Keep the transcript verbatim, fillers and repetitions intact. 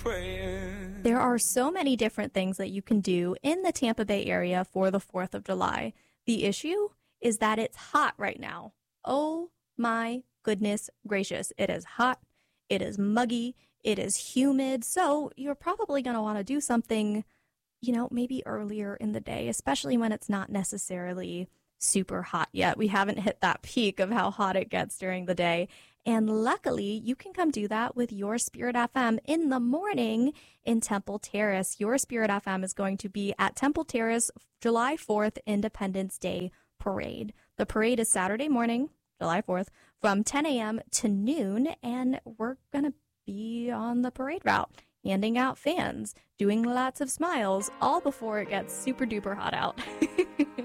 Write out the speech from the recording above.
praying. There are so many different things that you can do in the Tampa Bay area for the fourth of July. The issue is that it's hot right now. Oh my goodness gracious. It is hot. It is muggy. It is humid. So you're probably going to want to do something, you know, maybe earlier in the day, especially when it's not necessarily super hot yet. We haven't hit that peak of how hot it gets during the day. And luckily, you can come do that with Your Spirit F M in the morning in Temple Terrace. Your Spirit F M is going to be at Temple Terrace July fourth Independence Day Parade. The parade is Saturday morning, July fourth, from ten a.m. to noon, and we're going to be on the parade route, handing out fans, doing lots of smiles, all before it gets super duper hot out.